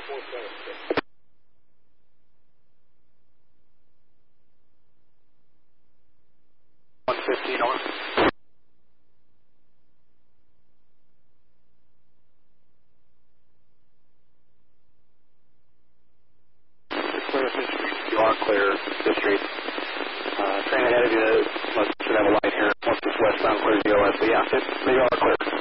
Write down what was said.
115 on. Clear Fifth Street. You are clear Fifth Street. Train ahead of you should have a light here. Once it's westbound, clear the OS. So yeah, you are clear.